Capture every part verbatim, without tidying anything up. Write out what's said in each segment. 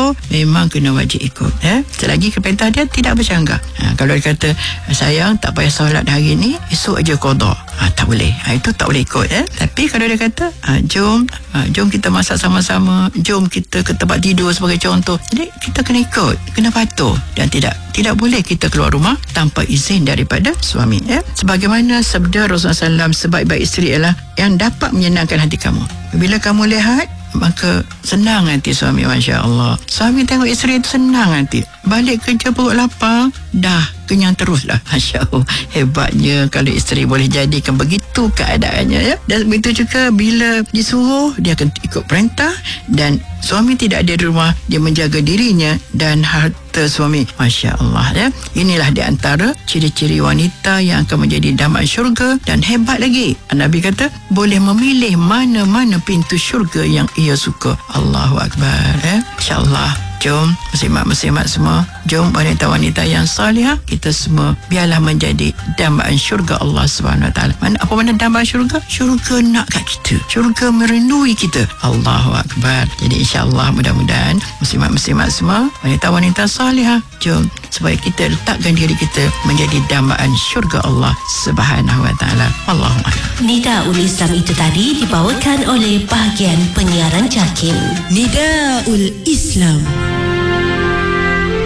contoh, memang kena wajib ikut. Eh? Selagi perintah dia tidak bercanggah. Ha, kalau dia kata, sayang tak payah solat hari ni, esok aja qada. Ha, tak boleh. Ha, itu tak boleh ikut. Eh? Tapi kalau dia kata, ha, jom, ha, jom kita masak sama-sama, jom kita ke tempat tidur sebagai contoh. Jadi kita kena ikut, kena patuh, dan tidak tidak boleh kita keluar rumah tanpa izin daripada suami. Eh? Sebagaimana sabda Rasulullah sallallahu alaihi wasallam, sebaik-baik isteri ialah yang dapat menyenangkan hati kamu. Bila kamu lihat, maka senang hati suami. Masya Allah, suami tengok isteri itu senang hati. Balik kerja perut lapang, dah kenyang teruslah. Masya Allah, hebatnya kalau isteri boleh jadikan begitu keadaannya, ya. Dan begitu juga bila disuruh, dia akan ikut perintah, dan suami tidak ada di rumah, dia menjaga dirinya dan harta suami. Masya Allah, ya. Inilah di antara ciri-ciri wanita yang akan menjadi dambaan syurga. Dan hebat lagi, Nabi kata boleh memilih mana-mana pintu syurga yang ia suka. Allahu Akbar, ya. InsyaAllah, jom muslimat-muslimat semua, jom wanita-wanita yang salihah, kita semua biarlah menjadi dambaan syurga Allah Subhanahu Wa Taala. Mana apa mana dambaan syurga? Syurga nak kat kita, syurga merindui kita. Allahu Akbar. Jadi insya-Allah, mudah-mudahan muslimat-muslimat semua, wanita-wanita salihah, jom supaya kita letakkan diri kita menjadi dambaan syurga Allah Subhanahu Wa Taala. Allahumma. Nidaul Islam itu tadi dibawakan oleh bahagian penyiaran JAKIM. Nidaul Islam.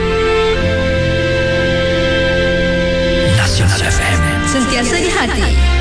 Nasional F M, sentiasa di hati.